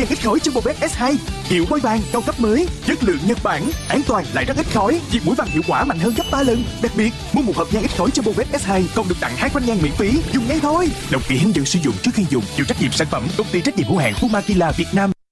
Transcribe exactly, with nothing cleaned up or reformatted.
than ít khói Jumbo Bed ét hai. Hiệu bôi bàn cao cấp mới, chất lượng Nhật Bản, an toàn lại rất ít khói, diệt muỗi vàng hiệu quả mạnh hơn gấp ba lần. Đặc biệt, mua một hộp than ít khói Jumbo Bed ét hai còn được tặng hai khoanh nhang miễn phí, dùng ngay thôi. Đọc kỹ hướng dẫn sử dụng trước khi dùng. Chịu trách nhiệm sản phẩm công ty trách nhiệm hữu hạn Fumakila Việt Nam.